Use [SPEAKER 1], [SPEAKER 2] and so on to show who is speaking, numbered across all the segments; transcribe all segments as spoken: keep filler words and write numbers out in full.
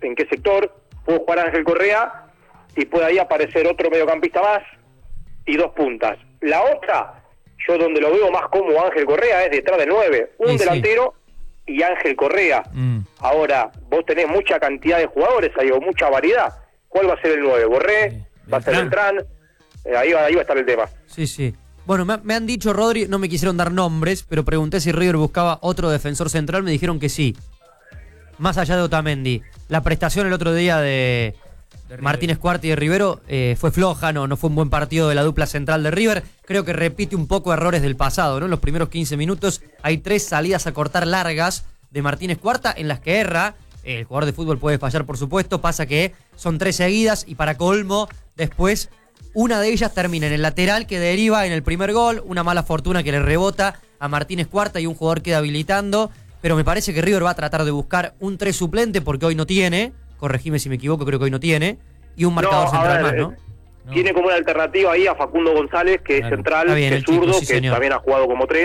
[SPEAKER 1] en qué sector, puede jugar Ángel Correa y puede ahí aparecer otro mediocampista más y dos puntas. La otra, yo donde lo veo más cómodo Ángel Correa es detrás del nueve, un
[SPEAKER 2] sí,
[SPEAKER 1] delantero sí. y Ángel Correa. Mm. Ahora, vos tenés mucha cantidad de jugadores ahí, o mucha variedad. ¿Cuál va a ser el nueve? ¿Borré? Sí. ¿Va a ser Beltrán? Eh, ahí, va, ahí va a estar el tema.
[SPEAKER 2] Sí, sí. Bueno, me, me han dicho, Rodri, no me quisieron dar nombres, pero pregunté si River buscaba otro defensor central, me dijeron que sí. Más allá de Otamendi. La prestación el otro día de, de Martínez Cuarta y de Rivero eh, fue floja, no, no fue un buen partido de la dupla central de River. Creo que repite un poco errores del pasado, ¿no? En los primeros quince minutos hay tres salidas a cortar largas de Martínez Cuarta en las que erra. El jugador de fútbol puede fallar, por supuesto, pasa que son tres seguidas y para colmo, después una de ellas termina en el lateral que deriva en el primer gol, una mala fortuna que le rebota a Martínez Cuarta y un jugador queda habilitando, pero me parece que River va a tratar de buscar un tres suplente porque hoy no tiene, corregime si me equivoco, creo que hoy no tiene, y un marcador no, central ver, más, ¿no?
[SPEAKER 1] ¿no? Tiene como una alternativa ahí a Facundo González, que claro. es central, bien, que es zurdo, sí, que señor. también ha jugado como tres,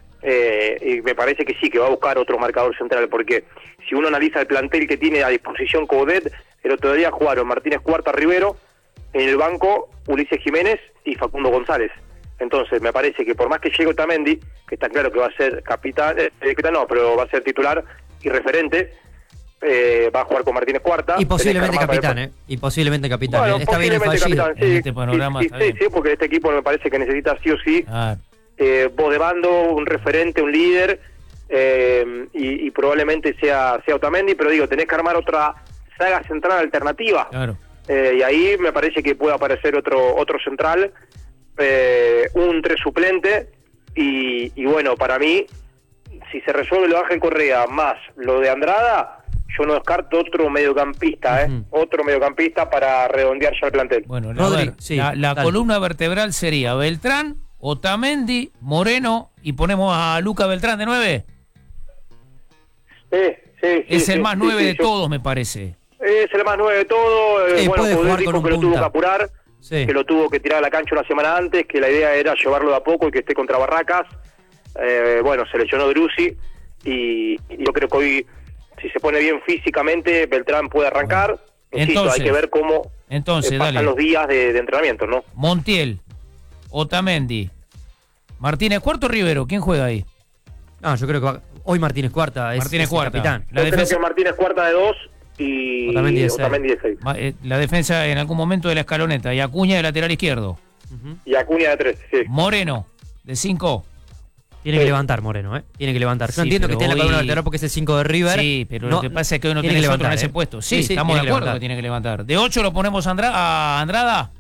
[SPEAKER 1] eh, y me parece que sí, que va a buscar otro marcador central, porque si uno analiza el plantel que tiene a disposición Coudet, el otro día jugaron Martínez Cuarta, Rivero, en el banco Ulises Jiménez y Facundo González. Entonces me parece que por más que llegue Otamendi, que está claro que va a ser capitán, eh, que no, pero va a ser titular y referente, eh, va a jugar con Martínez Cuarta.
[SPEAKER 2] Y posiblemente capitán, ¿eh? Y posiblemente capitán. Bueno, está bien el
[SPEAKER 1] capitán, sí, este panorama sí, sí, sí, sí, porque este equipo me parece que necesita sí o sí ah. eh, voz de bando, un referente, un líder, eh, y, y probablemente sea, sea Otamendi, pero digo, tenés que armar otra saga central alternativa.
[SPEAKER 2] Claro.
[SPEAKER 1] Eh, y ahí me parece que puede aparecer otro otro central, eh, un tres suplente, y, y bueno, para mí, si se resuelve lo de Ángel Correa más lo de Andrada, yo no descarto otro mediocampista, ¿eh? Uh-huh. Otro mediocampista para redondear ya el plantel.
[SPEAKER 3] Bueno, Rodri, a ver, sí, la, la columna vertebral sería Beltrán, Otamendi, Moreno, y ponemos a Luca Beltrán de nueve.
[SPEAKER 1] Sí, sí,
[SPEAKER 3] es
[SPEAKER 1] sí,
[SPEAKER 3] el
[SPEAKER 1] sí,
[SPEAKER 3] más nueve
[SPEAKER 1] sí,
[SPEAKER 3] de
[SPEAKER 1] sí,
[SPEAKER 3] todos,
[SPEAKER 1] yo...
[SPEAKER 3] me parece.
[SPEAKER 1] Es el más nueve de todo,
[SPEAKER 2] sí,
[SPEAKER 1] eh, bueno, Coudet dijo que lo tuvo que apurar,
[SPEAKER 2] sí.
[SPEAKER 1] que lo tuvo que tirar a la cancha una semana antes, que la idea era llevarlo de a poco y que esté contra Barracas. Eh, bueno, se lesionó Drussi y, y yo creo que hoy, si se pone bien físicamente, Beltrán puede arrancar. Bueno. Insisto, entonces, hay que ver cómo
[SPEAKER 3] entonces,
[SPEAKER 1] eh, pasan
[SPEAKER 3] dale.
[SPEAKER 1] los días de, de entrenamiento, ¿no?
[SPEAKER 3] Montiel, Otamendi, Martínez Cuarta o Rivero, ¿quién juega ahí?
[SPEAKER 2] No, yo creo que va, hoy Martínez Cuarta es,
[SPEAKER 3] Martínez
[SPEAKER 2] es
[SPEAKER 3] Cuarta.
[SPEAKER 2] el capitán.
[SPEAKER 1] La yo defensa... creo que Martínez Cuarta de dos y
[SPEAKER 2] Otamendi de
[SPEAKER 1] seis.
[SPEAKER 3] La defensa en algún momento de la escaloneta, y Acuña de lateral izquierdo.
[SPEAKER 1] Uh-huh. Y Acuña de tres, sí.
[SPEAKER 3] Moreno, de cinco.
[SPEAKER 2] Tiene sí. que levantar Moreno, ¿eh? Tiene que levantar. Yo sí, entiendo que esté en la columna vertebral porque es el cinco de River.
[SPEAKER 3] Sí, pero no, lo que pasa es que hoy no tiene,
[SPEAKER 2] tiene
[SPEAKER 3] que
[SPEAKER 2] levantar
[SPEAKER 3] en ese
[SPEAKER 2] ¿eh?
[SPEAKER 3] puesto. Sí,
[SPEAKER 2] sí, sí
[SPEAKER 3] estamos de acuerdo
[SPEAKER 2] que,
[SPEAKER 3] que tiene que levantar. ¿De ocho lo ponemos a, Andra a Andrada?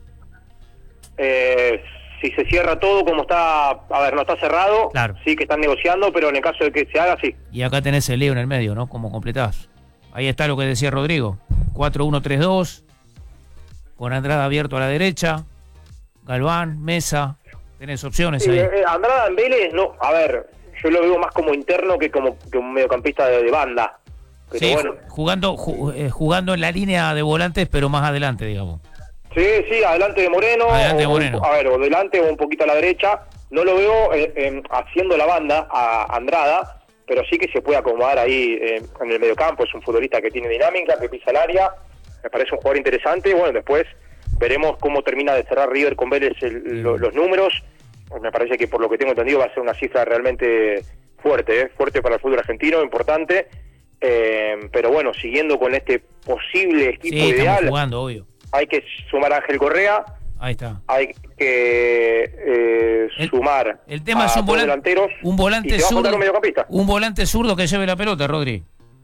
[SPEAKER 1] Eh, si se cierra todo como está, a ver, no está cerrado,
[SPEAKER 2] claro.
[SPEAKER 1] sí que están negociando, pero en el caso de que se haga, sí.
[SPEAKER 3] Y acá tenés el lío en el medio, ¿no? ¿Cómo completás? Ahí está lo que decía Rodrigo. cuatro uno tres dos, con Andrada abierto a la derecha, Galván, Mesa, tenés opciones
[SPEAKER 1] sí,
[SPEAKER 3] ahí.
[SPEAKER 1] Eh, Andrada en Vélez, no, a ver, yo lo veo más como interno que como que un mediocampista de, de banda. Pero
[SPEAKER 3] sí,
[SPEAKER 1] bueno.
[SPEAKER 3] jugando, jugando en la línea de volantes, pero más adelante, digamos.
[SPEAKER 1] Sí, sí, adelante de Moreno.
[SPEAKER 3] Adelante de
[SPEAKER 1] o,
[SPEAKER 3] Moreno.
[SPEAKER 1] A ver, o delante o un poquito a la derecha. No lo veo eh, eh, haciendo la banda a Andrada, pero sí que se puede acomodar ahí eh, en el mediocampo. Es un futbolista que tiene dinámica, que pisa el área. Me parece un jugador interesante. Bueno, después veremos cómo termina de cerrar River con Vélez el, lo, los números. Me parece que por lo que tengo entendido va a ser una cifra realmente fuerte, ¿eh? fuerte para el fútbol argentino, importante. Eh, pero bueno, siguiendo con este posible equipo
[SPEAKER 3] sí,
[SPEAKER 1] ideal,
[SPEAKER 3] jugando, obvio.
[SPEAKER 1] Hay que sumar a Ángel Correa.
[SPEAKER 3] Ahí está.
[SPEAKER 1] Hay que eh,
[SPEAKER 3] el,
[SPEAKER 1] sumar
[SPEAKER 3] el tema
[SPEAKER 1] a
[SPEAKER 3] es un
[SPEAKER 1] dos
[SPEAKER 3] volan,
[SPEAKER 1] delanteros.
[SPEAKER 3] Un volante zurdo.
[SPEAKER 1] Un,
[SPEAKER 3] un volante zurdo que lleve la pelota, Rodri.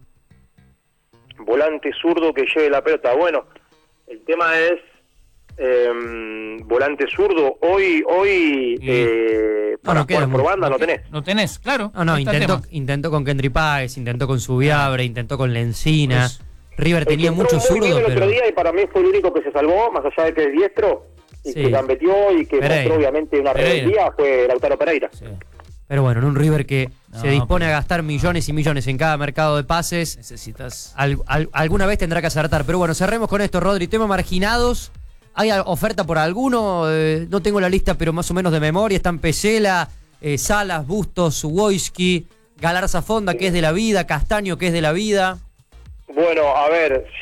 [SPEAKER 1] Volante zurdo que lleve la pelota. Bueno, el tema es eh, volante zurdo. Hoy, hoy
[SPEAKER 3] sí.
[SPEAKER 1] eh, para
[SPEAKER 2] no, no
[SPEAKER 1] jugar por banda
[SPEAKER 3] no,
[SPEAKER 1] no tenés.
[SPEAKER 3] No tenés, claro.
[SPEAKER 2] No, no, intentó, intentó con Kendry Páez, intentó con Subiabre, ah. intentó con Lencina. Pues, River tenía mucho zurdo,
[SPEAKER 1] el
[SPEAKER 2] pero...
[SPEAKER 1] otro día y para mí fue el único que se salvó, más allá de que es diestro, y sí. que gambeteó y que Pereira. mostró obviamente una rebeldía, fue Lautaro Pereira.
[SPEAKER 2] Sí. Pero bueno, en un River que no, se dispone pero... a gastar millones y millones en cada mercado de pases,
[SPEAKER 3] necesitas...
[SPEAKER 2] Al, al, alguna vez tendrá que acertar. Pero bueno, cerremos con esto, Rodri. Tema marginados. ¿Hay oferta por alguno? Eh, no tengo la lista, pero más o menos de memoria. Están Pesela, eh, Salas, Bustos, Wojski, Galarza Fonda, que es de la vida, Castaño, que es de la vida.
[SPEAKER 1] Bueno, a ver...